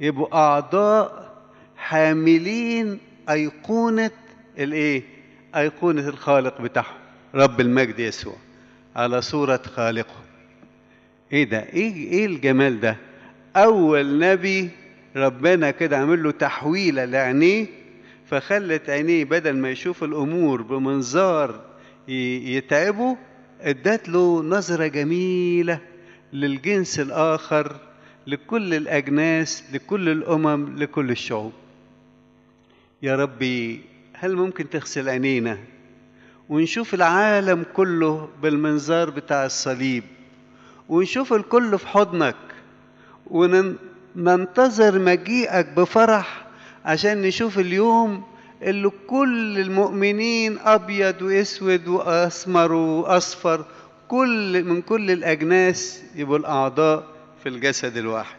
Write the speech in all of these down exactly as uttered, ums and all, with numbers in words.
يبقوا أعضاء حاملين أيقونة الإيه؟ أيقونة الخالق بتاعهم، رب المجد يسوع على صورة خالقه. إيه ده؟ إيه إيه الجمال ده؟ أول نبي ربنا كده عمل له تحويلة لعينيه، فخلت عينيه بدل ما يشوف الأمور بمنظار ي- يتعبه، ادت له نظرة جميلة للجنس الآخر، لكل الأجناس، لكل الأمم، لكل الشعوب. يا ربي، هل ممكن تغسل عينينا ونشوف العالم كله بالمنظار بتاع الصليب، ونشوف الكل في حضنك، وننتظر مجيئك بفرح عشان نشوف اليوم اللي كل المؤمنين أبيض وأسود وأسمر وأصفر، كل من كل الأجناس يبقوا الأعضاء في الجسد الواحد.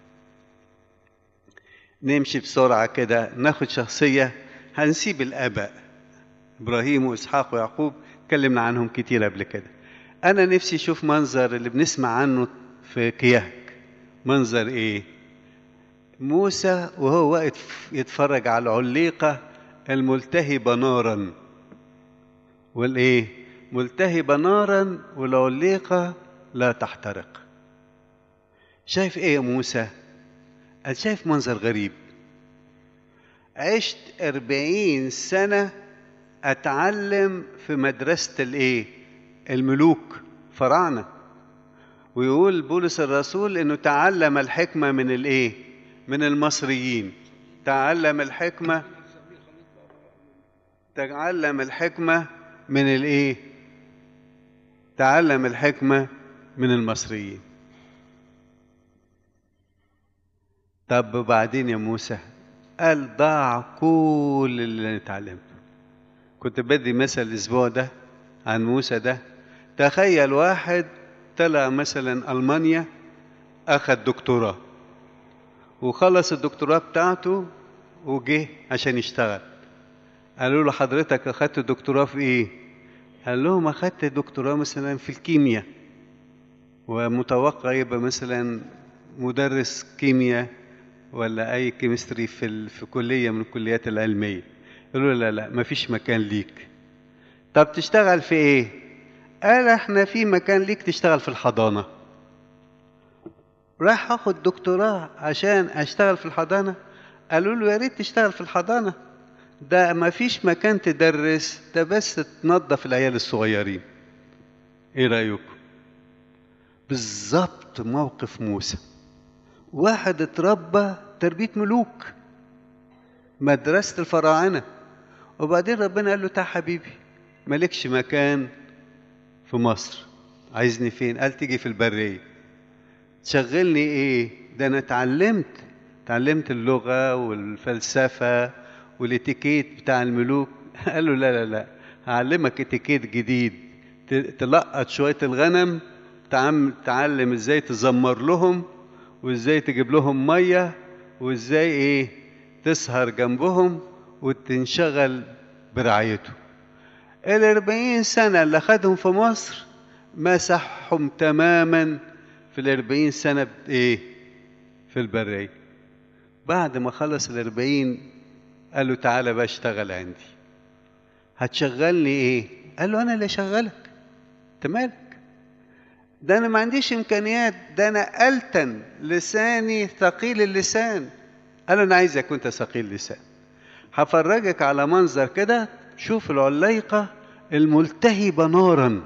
نمشي بسرعة كده، ناخد شخصية. هنسيب الآباء إبراهيم وإسحاق ويعقوب، اتكلمنا عنهم كتير قبل كده. أنا نفسي أشوف منظر اللي بنسمع عنه في كيهك. منظر إيه؟ موسى وهو واقف يتفرج على العليقة الملتهبة نارا، والإيه؟ ملتهبة نارا والعليقة لا تحترق. شايف إيه يا موسى؟ قال شايف منظر غريب. عشت أربعين سنة أتعلم في مدرسة الإيه؟ الملوك، فراعنة. ويقول بولس الرسول إنه تعلم الحكمة من الإيه؟ من المصريين. تعلم الحكمة تعلم الحكمة من الإيه؟ تعلم الحكمة من المصريين. طب وبعدين يا موسى؟ قال ضاع كل اللي أنا اتعلمته. كنت بدي مثل الأسبوع ده عن موسى ده. تخيل واحد طلع مثلا ألمانيا، أخذ دكتوراه وخلص الدكتوراه بتاعته وجه عشان يشتغل. قالوا له حضرتك أخذت دكتوراه في إيه؟ قال لهم أخذت دكتوراه مثلا في الكيمياء، ومتوقع يبقى مثلا مدرس كيمياء ولا أي كيمستري في ال... في كلية من الكليات العلمية. قالوا له لا لا، مفيش مكان ليك. طب تشتغل في إيه؟ قال احنا في مكان ليك تشتغل في الحضانة. راح اخد دكتوراه عشان اشتغل في الحضانة. قالوا له يا ريت تشتغل في الحضانة، ده ما فيش مكان تدرس، ده بس تنظف العيال الصغيرين. ايه رأيكم؟ بالظبط موقف موسى. واحد اتربى تربية ملوك، مدرسة الفراعنة، وبعدين ربنا قال له تعال حبيبي، مالكش مكان في مصر. عايزني فين؟ قال تيجي في البرية. تشغلني ايه؟ ده انا اتعلمت اتعلمت اللغة والفلسفة والاتيكيت بتاع الملوك. قال له لا لا لا، هعلمك اتيكيت جديد. ت- تلقط شوية الغنم، تعم- تعلم ازاي تزمر لهم، وازاي تجيب لهم مية، وازاي ايه تسهر جنبهم وتنشغل برعايته. الاربعين سنة اللي خدهم في مصر مسحهم تماما في الاربعين سنة بت- ايه في البرية. بعد ما خلص الاربعين قال له تعالى بقى اشتغل عندي. هتشغلني ايه؟ قال له انا اللي اشغلك. انت مالك؟ ده انا ما عنديش امكانيات، ده انا ألتن لساني ثقيل اللسان. قال له انا عايزك وانت ثقيل اللسان. هفرجك على منظر كده، شوف العليقة الملتهبة نارا.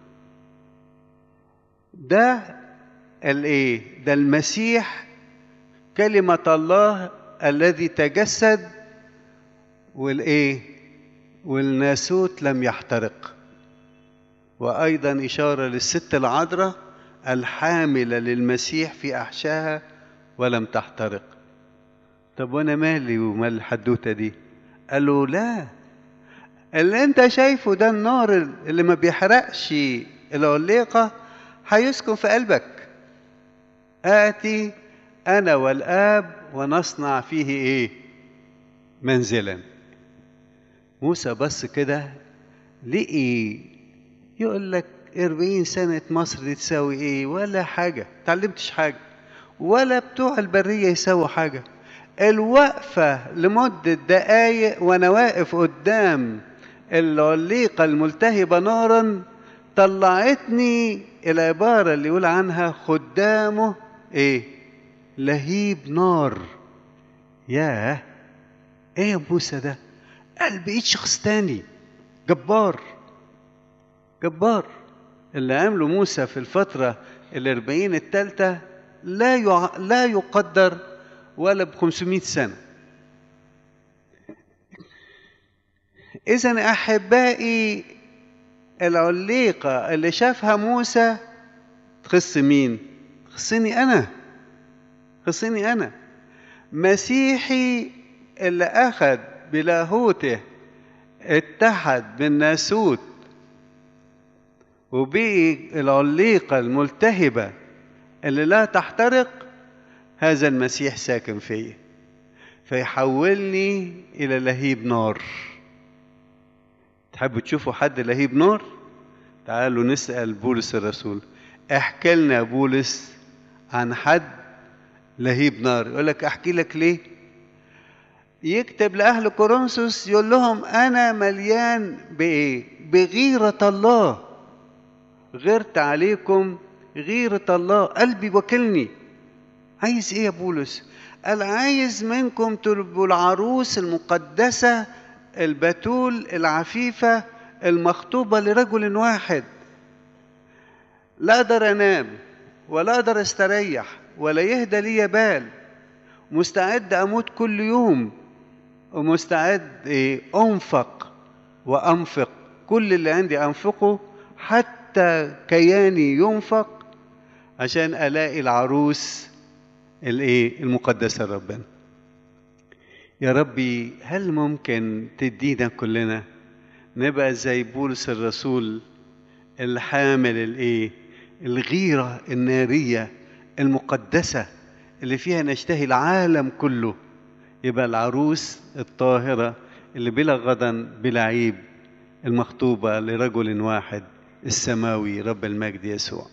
ده الايه؟ ده المسيح كلمة الله الذي تجسد، والايه؟ والناسوت لم يحترق. وايضا اشارة للست العذراء الحاملة للمسيح في احشاها ولم تحترق. طب وانا مالي ومال الحدوتة دي؟ قال له لا، اللي انت شايفه ده النار اللي ما بيحرقش العليقة هيسكن في قلبك. آتي أنا والآب ونصنع فيه إيه؟ منزلا. موسى بس كده لقي، يقول لك أربعين سنة مصر دي تساوي إيه؟ ولا حاجة، تعلمتش حاجة، ولا بتوع البرية يساووا حاجة. الوقفة لمدة دقايق وأنا واقف قدام العليقة الملتهبة نارا طلعتني العبارة اللي يقول عنها خدامه إيه؟ لهيب نار. ياه، إيه يا موسى ده؟ قال بقيت شخص تاني، جبار جبار. اللي عمله موسى في الفترة الأربعين الثالثة لا يع... لا يقدر ولا بخمسمائة سنة. إذن أحبائي، العليقة اللي شافها موسى تخص مين؟ تخصني أنا، تخصني أنا. مسيحي اللي أخذ بلاهوته اتحد بالناسوت وبقي العليقة الملتهبة اللي لا تحترق، هذا المسيح ساكن فيه فيحولني إلى لهيب نار. تحبوا تشوفوا حد لهيب نار؟ تعالوا نسأل بولس الرسول، احكي لنا بولس عن حد لهيب نار. يقول لك احكي لك ليه؟ يكتب لأهل كورنثوس يقول لهم أنا مليان بإيه؟ بغيرة الله، غيرت عليكم غيرة الله، قلبي وكلني. عايز إيه يا بولس؟ قال عايز منكم تبقوا العروس المقدسة البتول العفيفة المخطوبة لرجل واحد. لا أقدر أنام ولا أقدر أستريح ولا يهدى لي بال، مستعد أموت كل يوم ومستعد إيه؟ أنفق وأنفق كل اللي عندي أنفقه حتى كياني ينفق عشان ألاقي العروس الإيه؟ المقدسة لربنا. يا ربي، هل ممكن تدينا كلنا نبقى زي بولس الرسول الحامل الإيه؟ الغيرة النارية المقدسة اللي فيها نشتهي العالم كله، يبقى العروس الطاهرة اللي بلا غضن بلا عيب المخطوبة لرجل واحد السماوي رب المجد يسوع.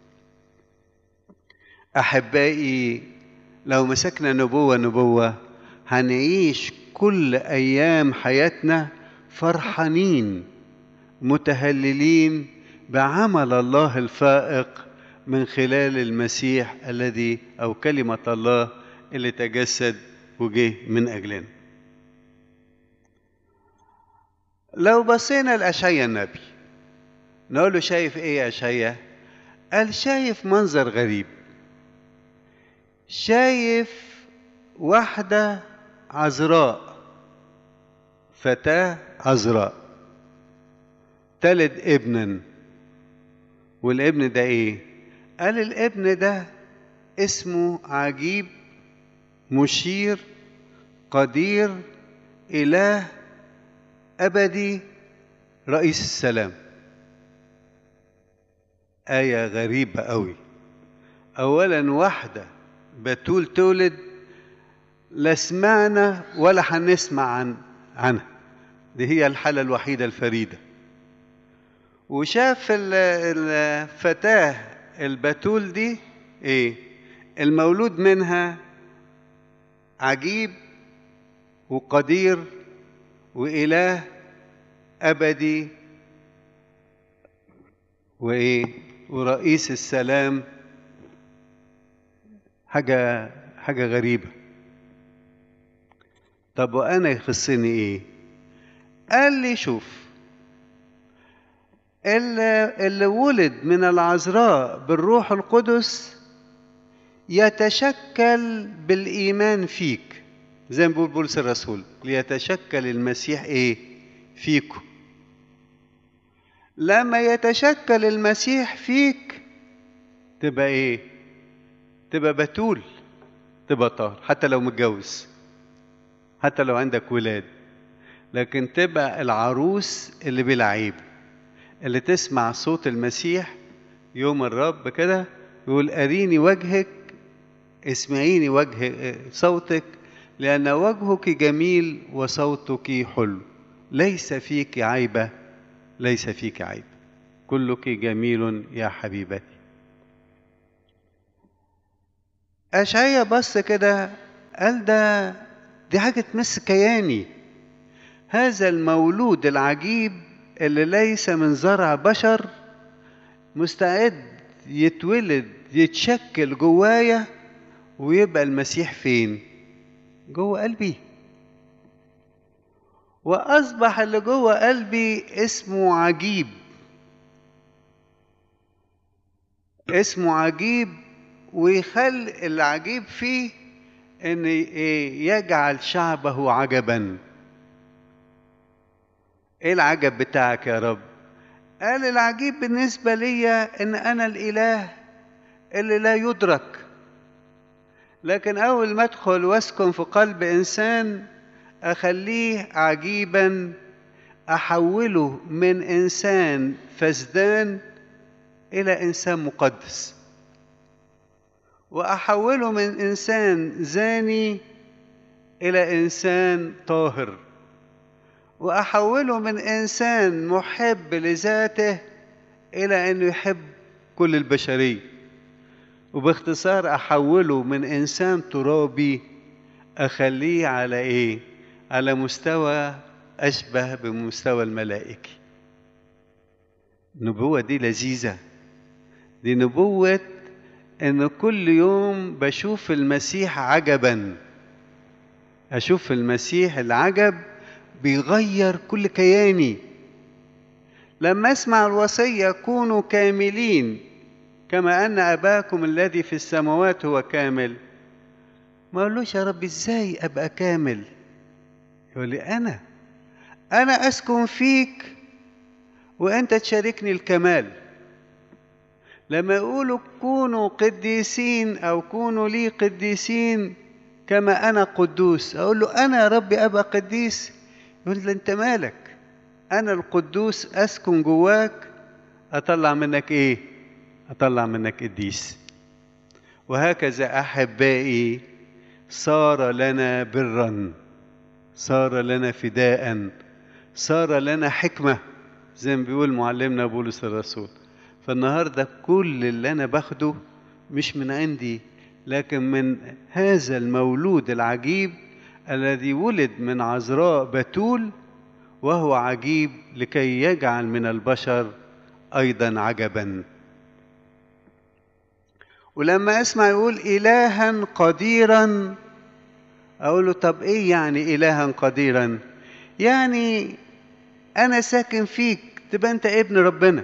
أحبائي، لو مسكنا نبوة نبوة هنعيش كل أيام حياتنا فرحانين متهللين بعمل الله الفائق من خلال المسيح الذي أو كلمة الله اللي تجسد وجه من أجلنا. لو بصينا لأشعيا النبي نقول له شايف إيه يا أشعيا؟ قال شايف منظر غريب، شايف واحدة عذراء، فتاة عذراء تلد ابنا. والابن ده ايه؟ قال الابن ده اسمه عجيب مشير قدير إله أبدي رئيس السلام. آية غريبة قوي. أولا واحدة بتول تولد لا سمعنا ولا هنسمع عن عنها، دي هي الحالة الوحيدة الفريدة. وشاف الفتاة البتول دي ايه؟ المولود منها عجيب وقدير وإله أبدي وإيه؟ ورئيس السلام. حاجة حاجة غريبة. طب وأنا يخصني إيه؟ قال لي شوف، اللي, اللي ولد من العذراء بالروح القدس يتشكل بالإيمان فيك، زي ما بيقول بولس الرسول ليتشكل المسيح إيه؟ فيكم. لما يتشكل المسيح فيك تبقى إيه؟ تبقى بتول، تبقى طاهر، حتى لو متجوز، حتى لو عندك ولاد، لكن تبقى العروس اللي بلا عيب، اللي تسمع صوت المسيح يوم الرب كده يقول أريني وجهك، اسمعيني وجه صوتك، لأن وجهك جميل وصوتك حلو، ليس فيك عيبة، ليس فيك عيب، كلك جميل يا حبيبتي. أشعيا بص كده قال ده دي حاجة تمس كياني. هذا المولود العجيب اللي ليس من زرع بشر مستعد يتولد يتشكل جوايا ويبقى المسيح فين؟ جوه قلبي. وأصبح اللي جوه قلبي اسمه عجيب. اسمه عجيب، ويخلي العجيب فيه ان يجعل شعبه عجبا. ايه العجب بتاعك يا رب؟ قال العجيب بالنسبة لي ان انا الاله اللي لا يدرك، لكن اول ما ادخل واسكن في قلب انسان اخليه عجيبا، احوله من انسان فسدان الى انسان مقدس، واحوله من انسان زاني الى انسان طاهر، واحوله من انسان محب لذاته الى انه يحب كل البشريه. وباختصار احوله من انسان ترابي اخليه على ايه؟ على مستوى اشبه بمستوى الملائكي. النبوه دي لذيذه. دي نبوه ان كل يوم بشوف المسيح عجبا. اشوف المسيح العجب بيغير كل كياني. لما اسمع الوصيه كونوا كاملين كما ان اباكم الذي في السماوات هو كامل، ما اقولوش يا رب ازاي ابقى كامل؟ يقول لي انا انا اسكن فيك وانت تشاركني الكمال. لما يقولوا كونوا قديسين او كونوا لي قديسين كما انا قدوس، اقول له انا يا ربي ابقى قديس؟ يقول لي انت مالك، انا القدوس اسكن جواك، اطلع منك ايه؟ اطلع منك قديس. وهكذا احبائي صار لنا برا، صار لنا فداء، صار لنا حكمه زي ما بيقول معلمنا بولس الرسول. فالنهارده كل اللي انا باخده مش من عندي، لكن من هذا المولود العجيب الذي ولد من عذراء بتول، وهو عجيب لكي يجعل من البشر ايضا عجبا. ولما اسمع يقول الها قديرا، اقول له طب ايه يعني الها قديرا؟ يعني انا ساكن فيك، تبقى انت ابن ربنا،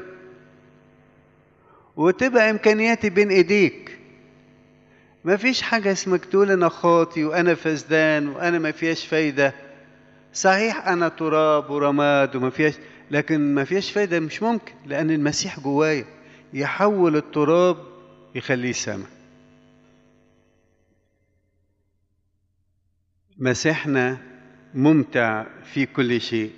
وتبقى امكانياتي بين ايديك. ما فيش حاجه اسمك تقول انا خاطي وانا فسدان وانا ما فيهاش فايده. صحيح انا تراب ورماد وما فيهاش، لكن ما فيهاش فايده، مش ممكن، لان المسيح جوايا يحول التراب يخليه سما. مسيحنا ممتع في كل شيء.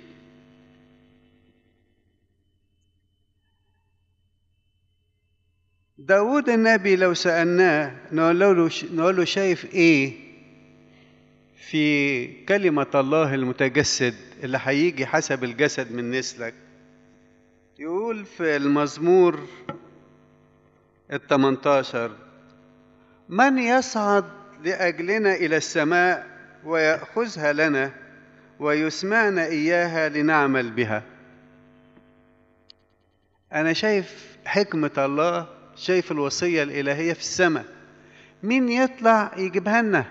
داود النبي لو سألناه نقول له نقول له شايف ايه في كلمة الله المتجسد اللي هيجي حسب الجسد من نسلك؟ يقول في المزمور الثمنتاشر: من يصعد لأجلنا إلى السماء ويأخذها لنا ويسمعنا إياها لنعمل بها. أنا شايف حكمة الله، شايف الوصية الإلهية في السماء. مين يطلع يجيبها لنا؟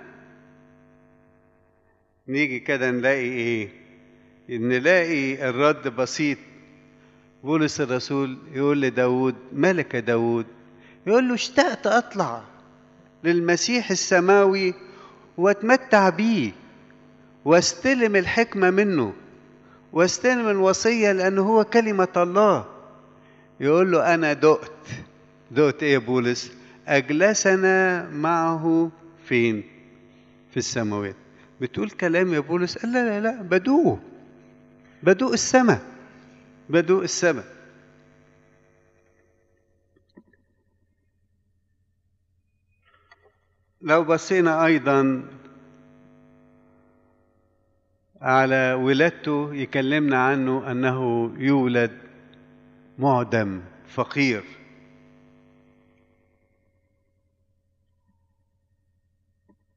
نيجي كده نلاقي إيه؟ نلاقي الرد بسيط. بولس الرسول يقول لداود: ملك داود، يقول له اشتقت أطلع للمسيح السماوي واتمتع بيه واستلم الحكمة منه واستلم الوصية، لأنه هو كلمة الله. يقول له أنا دقت. دقت إيه يا بولس؟ أجلسنا معه فين؟ في السماوات. بتقول كلام يا بولس؟ قال لا لا لا، بدوق بدوق السماء، بدوق السماء. لو بصينا أيضا على ولادته يكلمنا عنه أنه يولد معدم فقير.